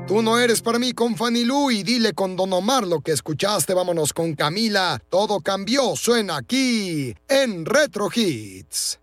Tú no eres para mí con Fanny Lu y dile con Don Omar lo que escuchaste. Vámonos con Camila. Todo cambió, suena aquí en Retro Hits.